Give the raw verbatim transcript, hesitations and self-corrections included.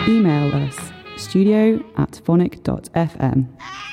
email us studio at phonic dot f m.